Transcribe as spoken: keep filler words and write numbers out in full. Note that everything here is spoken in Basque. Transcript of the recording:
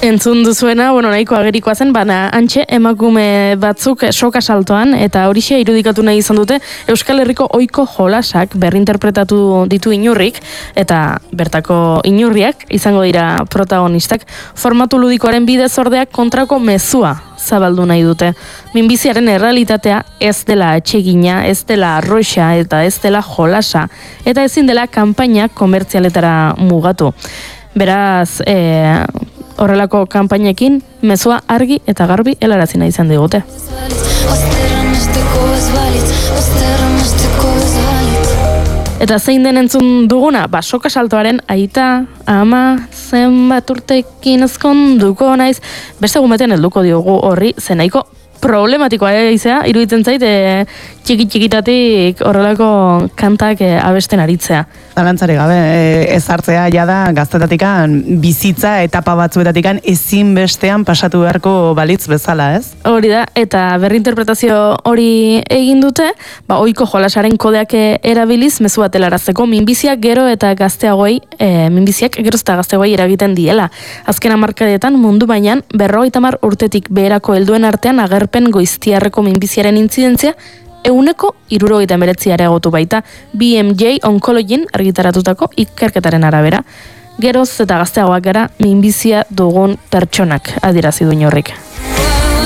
Entzun duzuena, bueno, nahiko agerikoa zen, baina antxe emakume batzuk soka saltoan, eta horixe irudikatu nahi izan dute Euskal Herriko ohiko jolasak berrinterpretatu ditu Inurrik, eta bertako Inurriak izango dira protagonistak. Formatu ludikoaren bidez ordeak kontrako mezua zabaldu nahi dute. Minbiziaren errealitatea ez dela atsegina, ez dela arroxa eta ez dela jolasa, eta ezin dela kanpaina komertzialetara mugatu. Beraz, e, horrelako kanpainekin mezua argi eta garbi helarazi nahi izan digute. Eta zein den entzun duguna? Ba, soka saltoaren aita, ama, zenbat urtekin ezkonduko naiz, beste egun batean helduko diogu horri, zenaiko problematikoa izea, iruditzen zait, e, txiki-txikitatik horrelako kantak e, abesten aritzea. Zalantzari gabe, e, ez hartzea jada gaztetatikan bizitza etapa batzuetatikan ezin bestean pasatu beharko balitz bezala, ez? Hori da, eta berrinterpretazio hori egin dute, ba, ohiko jolasaren kodeak erabiliz, mezu bat helarazteko minbiziak gero eta gazteagoei, e, minbiziak gero eta gazteagoei eragiten diela. Azken hamarkadetan mundu bainan, berrogeita hamar urtetik beherako helduen artean agerpen goiztiarreko minbiziaren intzidentzia euneko hirurogeita hemeretzi areagotu baita B M J Onkologin argitaratutako ikerketaren arabera. Geroz eta gazteagoak gara minbizia dugun pertsonak adierazi du Inurrik.